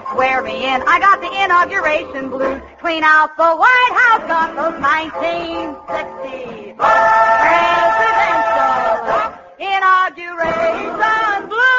Swear me in. I got the inauguration blues. Clean out the White House. Got those 1960 presidential inauguration blues.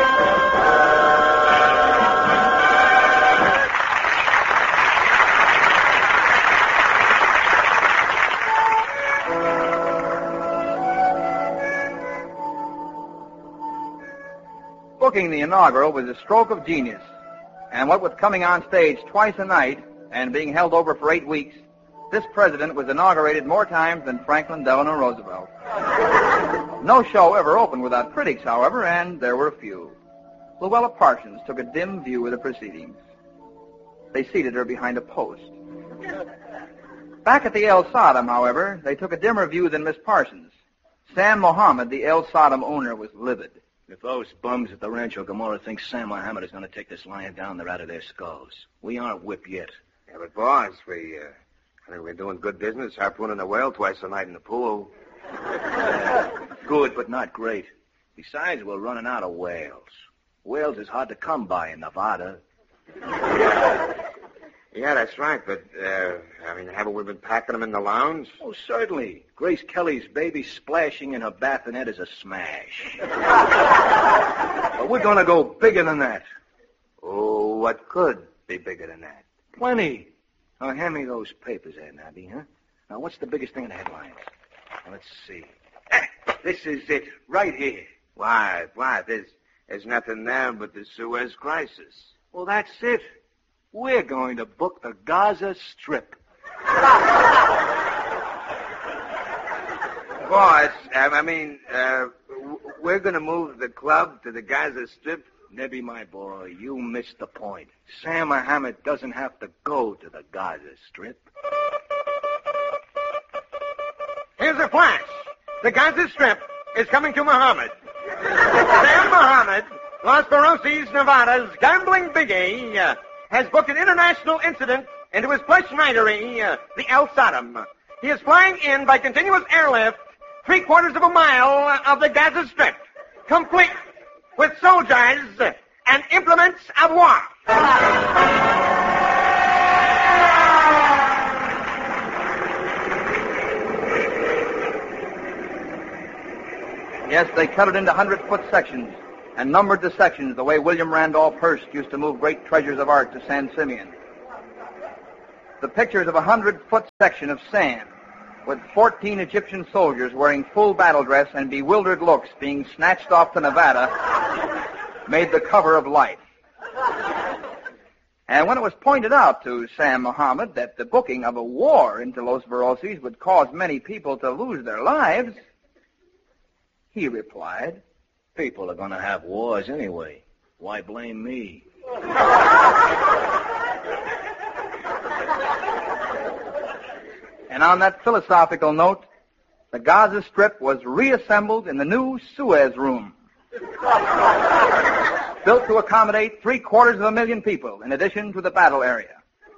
Booking the inaugural was a stroke of genius. And what with coming on stage twice a night and being held over for 8 weeks, this president was inaugurated more times than Franklin Delano Roosevelt. No show ever opened without critics, however, and there were a few. Luella Parsons took a dim view of the proceedings. They seated her behind a post. Back at the El Sodom, however, they took a dimmer view than Miss Parsons. Sam Mohammed, the El Sodom owner, was livid. If those bums at the Rancho Gomorrah think Sam Mohammed is going to take this lion down, they're out of their skulls. We aren't whipped yet. Yeah, but boss, I think we're doing good business, harpooning a whale twice a night in the pool. Good, but not great. Besides, we're running out of whales. Whales is hard to come by in Nevada. Yeah, that's right, but, haven't we been packing them in the lounge? Oh, certainly. Grace Kelly's baby splashing in her bassinet is a smash. But we're going to go bigger than that. Oh, what could be bigger than that? Plenty. Now, hand me those papers there, Nabby, huh? Now, what's the biggest thing in the headlines? Now, let's see. This is it, right here. Why, there's nothing there but the Suez Crisis. Well, that's it. We're going to book the Gaza Strip. Boss, we're going to move the club to the Gaza Strip. Nebby, my boy, you missed the point. Sam Mohammed doesn't have to go to the Gaza Strip. Here's a flash. The Gaza Strip is coming to Mohammed. Sam Mohammed, Los Barrosis, Nevada's gambling biggie, has booked an international incident into his plush nightery, the El Sodom. He is flying in by continuous airlift 3/4 of a mile of the Gaza Strip, complete with soldiers and implements of war. Yes, they cut it into 100-foot sections and numbered the sections the way William Randolph Hearst used to move great treasures of art to San Simeon. The pictures of a 100-foot section of sand with 14 Egyptian soldiers wearing full battle dress and bewildered looks being snatched off to Nevada made the cover of Life. And when it was pointed out to Sam Mohammed that the booking of a war into Los Barrosis would cause many people to lose their lives, he replied, People are going to have wars anyway. Why blame me? And on that philosophical note, the Gaza Strip was reassembled in the new Suez Room, built to accommodate 750,000 people, in addition to the battle area.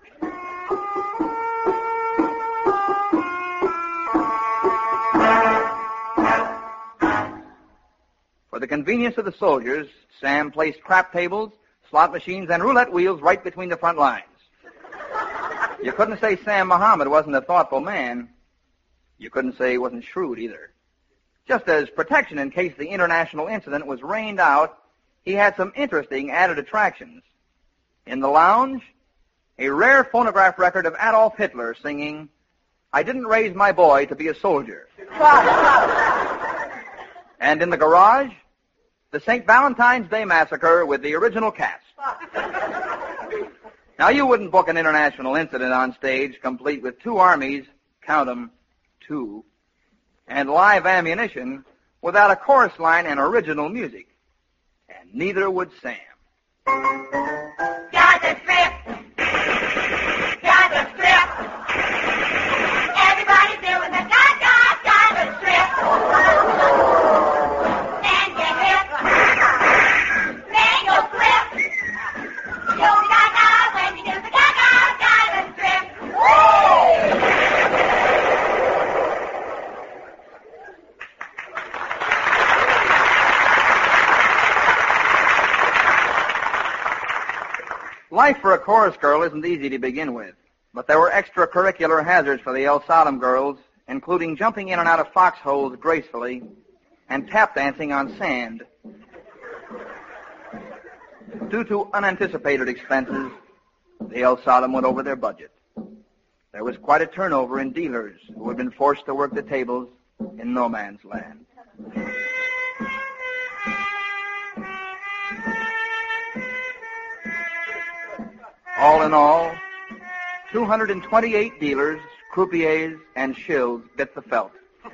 For the convenience of the soldiers, Sam placed crap tables, slot machines, and roulette wheels right between the front lines. You couldn't say Sam Mohammed wasn't a thoughtful man. You couldn't say he wasn't shrewd either. Just as protection in case the international incident was rained out, he had some interesting added attractions. In the lounge, a rare phonograph record of Adolf Hitler singing, "I didn't raise my boy to be a soldier." And in the garage, the St. Valentine's Day Massacre with the original cast. Now, you wouldn't book an international incident on stage complete with 2 armies, count them, 2, and live ammunition without a chorus line and original music. And neither would Sam. Gaza Strip! Gaza Strip! Everybody's doing the Gaza Strip! And get hip! Mango flip! You'll Gaga when you do the Gaza Strip! Woo! Life for a chorus girl isn't easy to begin with, but there were extracurricular hazards for the El Sodom girls, including jumping in and out of foxholes gracefully and tap dancing on sand. Due to unanticipated expenses, the El Sodom went over their budget. There was quite a turnover in dealers who had been forced to work the tables in no man's land. All in all, 228 dealers, croupiers, and shills bit the felt.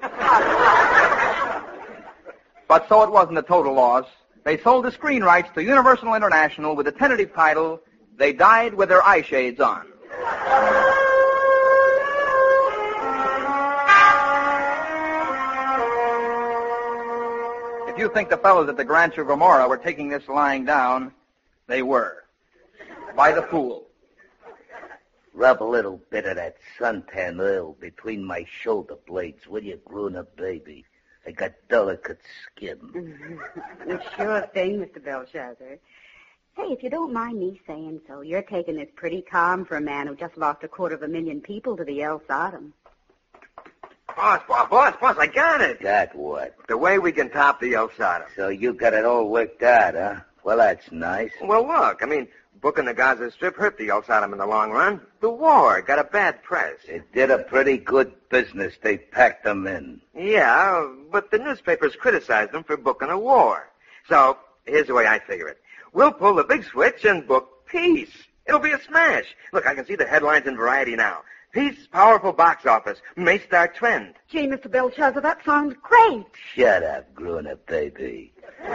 But so it wasn't a total loss. They sold the screen rights to Universal International with the tentative title, They Died with Their Eye Shades On. If you think the fellows at the Rancho Gomorrah were taking this lying down, they were. By the pool. Rub a little bit of that suntan oil between my shoulder blades, will you, grown-up baby? I got delicate skin. Sure thing, Mr. Belshazzar. Say, if you don't mind me saying so, you're taking this pretty calm for a man who just lost 250,000 people to the El Sodom. Boss, I got it. Got what? The way we can top the El Sodom. So you got it all worked out, huh? Well, that's nice. Well, look, booking the Gaza Strip hurt the El Sodom in the long run. The war got a bad press. It did a pretty good business. They packed them in. Yeah, but the newspapers criticized them for booking a war. So, here's the way I figure it. We'll pull the big switch and book peace. It'll be a smash. Look, I can see the headlines in Variety now. Peace, powerful box office, may start trend. Gee, Mr. Belshazzar, that sounds great. Shut up, grown-up baby.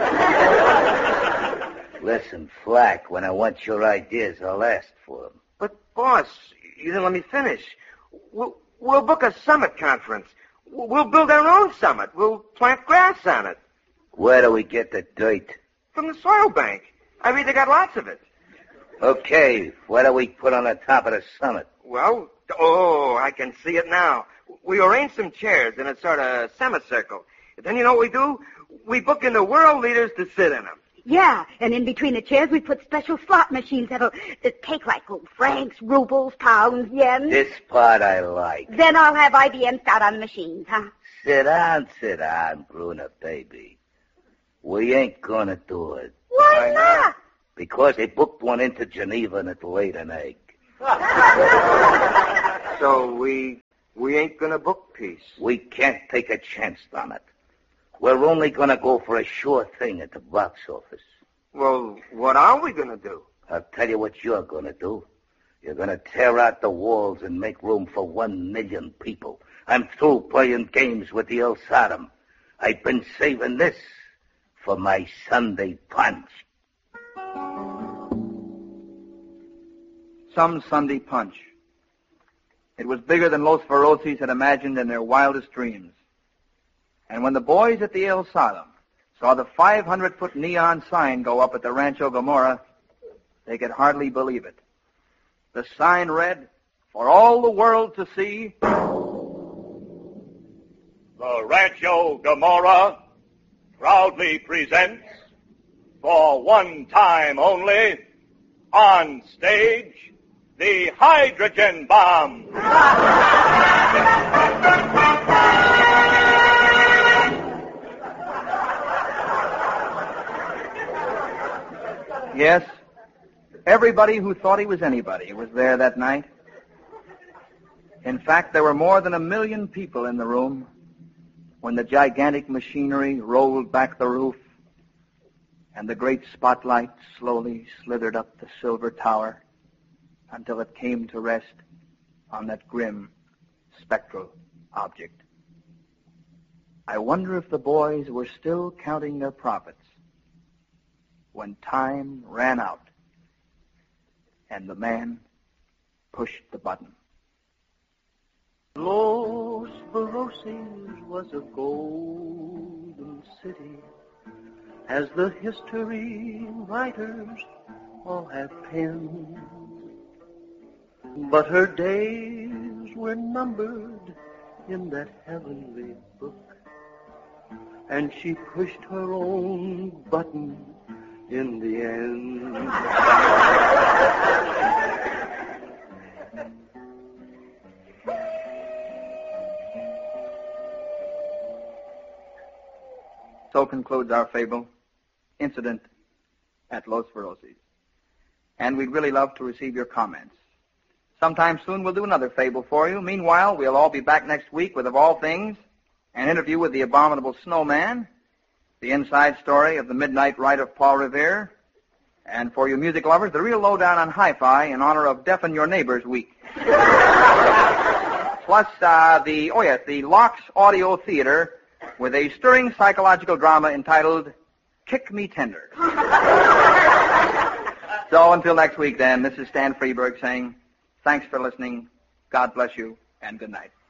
Listen, Flack, when I want your ideas, I'll ask for them. But, boss, you didn't let me finish. We'll book a summit conference. We'll build our own summit. We'll plant grass on it. Where do we get the dirt? From the soil bank. They got lots of it. Okay, what do we put on the top of the summit? Well, I can see it now. We arrange some chairs in a sort of semicircle. Then you know what we do? We book in the world leaders to sit in them. Yeah, and in between the chairs we put special slot machines that'll take like francs, rubles, pounds, yen. This part I like. Then I'll have IBM start on the machines, huh? Sit down, grown-up baby. We ain't gonna do it. Why not? Because they booked one into Geneva and it laid an egg. So we ain't gonna book peace. We can't take a chance on it. We're only gonna go for a sure thing at the box office. Well, what are we gonna do? I'll tell you what you're gonna do. You're gonna tear out the walls and make room for 1 million people. I'm through playing games with the El Sodom. I've been saving this for my Sunday punch. Some Sunday punch. It was bigger than Los Feroces had imagined in their wildest dreams. And when the boys at the El Sodom saw the 500-foot neon sign go up at the Rancho Gomorrah, they could hardly believe it. The sign read, "For all the world to see." The Rancho Gomorrah proudly presents, for one time only, on stage, the hydrogen bomb. Yes, everybody who thought he was anybody was there that night. In fact, there were more than 1 million people in the room when the gigantic machinery rolled back the roof and the great spotlight slowly slithered up the silver tower until it came to rest on that grim, spectral object. I wonder if the boys were still counting their profits when time ran out and the man pushed the button. Los Feroces was a golden city, as the history writers all have penned. But her days were numbered in that heavenly book, and she pushed her own button in the end. So concludes our fable, Incident at Los Feroces. And we'd really love to receive your comments. Sometime soon we'll do another fable for you. Meanwhile, we'll all be back next week with, of all things, an interview with the abominable snowman, the inside story of the Midnight Ride of Paul Revere, and for you music lovers, the real lowdown on hi-fi in honor of Deafen Your Neighbors Week. Plus, the Locks Audio Theater with a stirring psychological drama entitled Kick Me Tender. So until next week then, this is Stan Freeberg saying thanks for listening, God bless you, and good night.